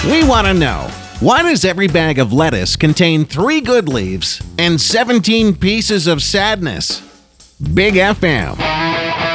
We want to know, why does every bag of lettuce contain 3 good leaves and 17 pieces of sadness? Big FM.